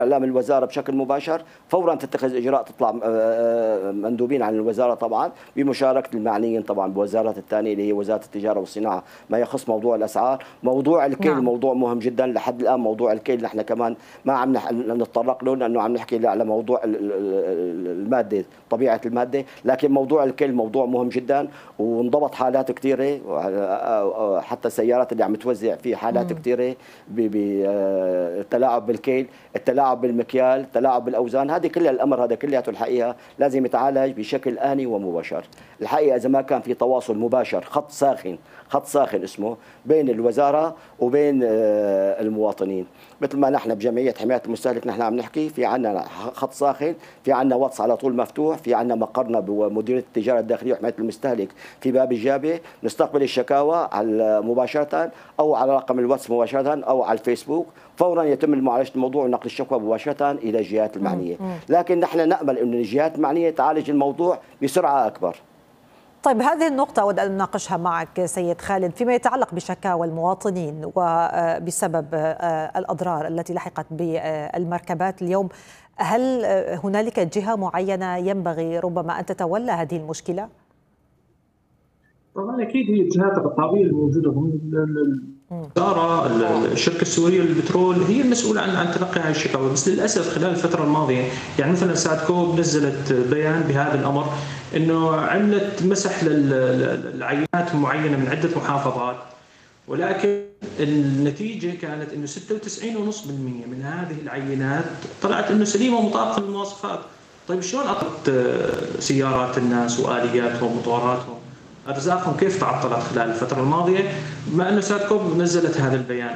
اعلام الوزاره بشكل مباشر فورا تتخذ اجراء، تطلع مندوبين عن الوزاره طبعا بمشاركه المعنيين طبعا بوزارات الثانيه اللي هي وزاره التجاره والصناعه ما يخص موضوع الاسعار. موضوع الكيل نعم. موضوع مهم جدا لحد الان. موضوع الكيل نحن كمان ما عم نتطرق له لانه عم نحكي على موضوع الماده، طبيعه الماده، لكن موضوع الكيل موضوع مهم جدا وانضبط حالات كثيره، حتى السيارات اللي عم توزع في حالات كثيره بالتلاعب بالكيل، التلاعب بالمكيال، التلاعب بالاوزان. هذه كلها الامر هذا كلياته الحقيقه لازم يتعالج بشكل اني ومباشر. الحقيقه اذا ما كان في تواصل مباشر، خط ساخن اسمه بين الوزاره وبين المواطنين، مثل ما نحن بجمعيه حمايه المستهلك نحن عم نحكي، في عندنا خط ساخن، في عندنا واتس على طول مفتوح، في عندنا مقرنا بمديريه التجاره الداخليه وحمايه المستهلك في باب الجابه، نستقبل الشكاوى على مباشره او على رقم الواتس مباشره او على الفيسبوك، فورا يتم معالجه الموضوع ونقل الشكوى مباشره الى الجهات المعنيه. لكن نحن نامل ان الجهات المعنيه تعالج الموضوع بسرعه اكبر. طيب، هذه النقطة أود أن نناقشها معك سيد خالد فيما يتعلق بشكاوى المواطنين وبسبب الأضرار التي لحقت بالمركبات اليوم. هل هنالك جهة معينة ينبغي ربما أن تتولى هذه المشكلة؟ طبعا اكيد هي الجهات الرقابيه الموجوده الوزاره، الشركه السوريه للبترول هي المسؤوله عن تلقي هذه الشكاوى، بس للاسف خلال الفتره الماضيه يعني مثلا سادكو نزلت بيان بهذا الامر انه عملت مسح للعينات معينه من عده محافظات، ولكن النتيجه كانت انه 96.5% من هذه العينات طلعت انه سليمه ومطابقه للمواصفات. طيب شلون اطلقت سيارات الناس والياتهم ومطوراتهم؟ ارزاقهم كيف تعطلت خلال الفتره الماضيه بما انه سادكوب نزلت هذا البيان.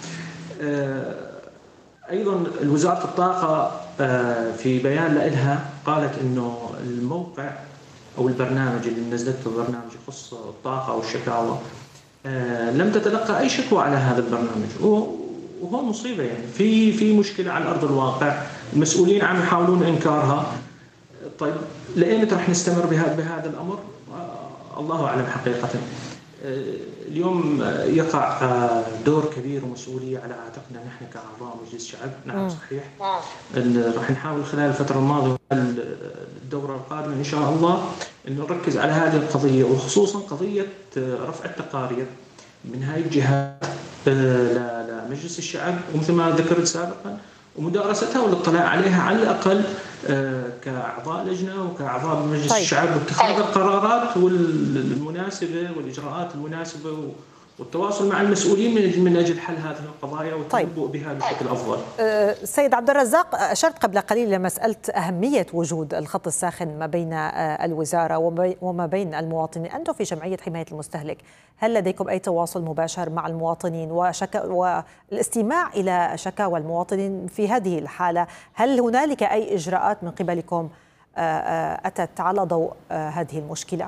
ايضا وزاره الطاقه في بيان لها قالت انه الموقع او البرنامج اللي نزلته برنامج يخص الطاقه والشكاوى لم تتلقى اي شكوى على هذا البرنامج، وهو مصيبه يعني في مشكله على ارض الواقع، المسؤولين عم يحاولون انكارها. طيب لايمتى راح نستمر بهذا الامر؟ الله أعلم حقيقة. اليوم يقع دور كبير ومسؤولية على عاتقنا نحن كأعضاء مجلس الشعب. نعم صحيح. راح نحاول خلال الفترة الماضية الدورة القادمة إن شاء الله أن نركز على هذه القضية، وخصوصا قضية رفع التقارير من هاي الجهات لمجلس الشعب، ومثل ما ذكرت سابقا ومدارستها والاطلاع عليها على الأقل كأعضاء لجنة وكأعضاء مجلس الشعب، واتخاذ القرارات المناسبة والإجراءات المناسبة والتواصل مع المسؤولين من أجل حل هذه القضايا والتنبؤ بها بشكل أفضل. سيد عبد الرزاق، أشرت قبل قليل لمسألة أهمية وجود الخط الساخن ما بين الوزارة وما بين المواطنين. أنتم في جمعية حماية المستهلك هل لديكم أي تواصل مباشر مع المواطنين والاستماع إلى شكاوى المواطنين في هذه الحالة؟ هل هنالك أي إجراءات من قبلكم أتت على ضوء هذه المشكلة؟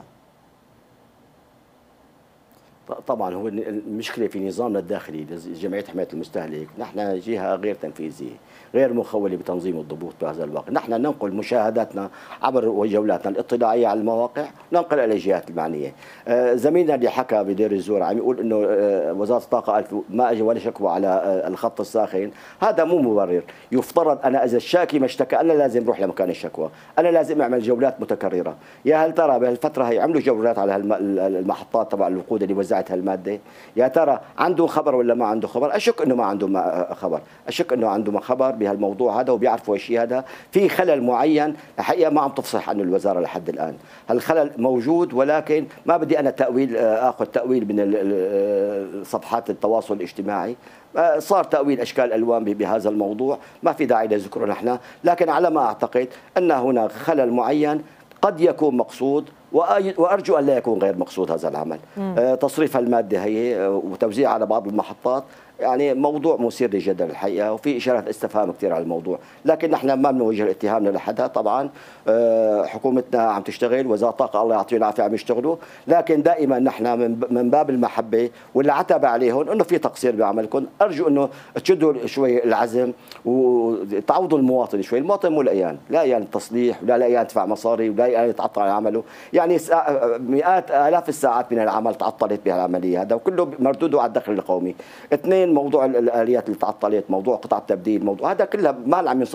طبعا هو المشكله في نظامنا الداخلي لجمعيه حمايه المستهلك، نحن جهه غير تنفيذيه، غير مخوله بتنظيم الضبوط بهذا الوقت. نحن ننقل مشاهداتنا عبر جولاتنا الاطلاعيه على المواقع، ننقل الى الجهات المعنيه. زميلنا اللي حكى بدير الزور عم يقول انه وزاره الطاقه قالت ما اجى ولا شكوى على الخط الساخن، هذا مو مبرر. يفترض انا اذا الشاكي ما اشتكى انا لازم اروح لمكان الشكوى، انا لازم اعمل جولات متكرره. يا هل ترى بهالفتره هي عملوا جولات على المحطات تبع الوقود اللي وزعت هالماده؟ يا ترى عنده خبر ولا ما عنده خبر؟ اشك انه ما عنده خبر، اشك انه عنده خبر بهالموضوع هذا وبيعرفوا الشيء هذا. في خلل معين الحقيقه ما عم تفصح عنه الوزاره لحد الان، هالخلل موجود، ولكن ما بدي انا تاويل اخذ تاويل من صفحات التواصل الاجتماعي. صار تأويل أشكال ألوان بهذا الموضوع، ما في داعي لذكره نحن، لكن على ما أعتقد أن هناك خلل معين قد يكون مقصود، وأرجو أن لا يكون غير مقصود هذا العمل. تصريف المادة هي وتوزيع على بعض المحطات يعني موضوع مثير للجدل الحقيقه، وفي اشارات استفهام كثير على الموضوع، لكن نحن ما بنوجه الاتهام لحدا. طبعا حكومتنا عم تشتغل، وزاره الطاقه الله يعطيهم العافيه عم يشتغلوا، لكن دائما نحن من باب المحبه والعتب عليهم انه في تقصير بعملكم. ارجو انه تشدوا شوي العزم وتعوضوا المواطن شوي. المواطن مو لقيان، لا لقيان التصليح ولا لقيان يدفع مصاري ولا لقيان يتعطل عن عمله. يعني مئات الاف الساعات من العمل تعطلت بهالعمليه هذا، وكله مردوده على الدخل القومي. اثنين موضوع الاليات اللي تعطلت، موضوع قطع التبديل، موضوع هذا كله ما عم